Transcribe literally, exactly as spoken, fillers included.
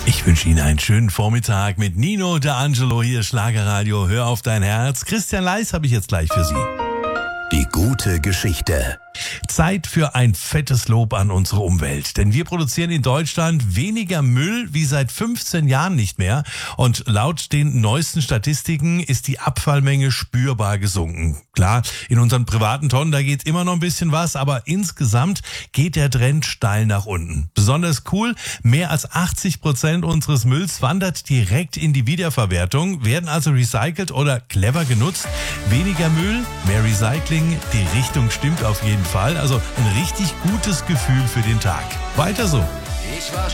Ich wünsche Ihnen einen schönen Vormittag mit Nino D'Angelo, hier Schlagerradio. Hör auf dein Herz. Christian Leis habe ich jetzt gleich für Sie. Die gute Geschichte. Zeit für ein fettes Lob an unsere Umwelt. Denn wir produzieren in Deutschland weniger Müll wie seit fünfzehn Jahren nicht mehr. Und laut den neuesten Statistiken ist die Abfallmenge spürbar gesunken. Klar, in unseren privaten Tonnen, da geht immer noch ein bisschen was, aber insgesamt geht der Trend steil nach unten. Besonders cool, mehr als achtzig Prozent unseres Mülls wandert direkt in die Wiederverwertung, werden also recycelt oder clever genutzt. Weniger Müll, mehr Recycling, die Richtung stimmt auf jeden Fall. Also ein richtig gutes Gefühl für den Tag. Weiter so. Ich war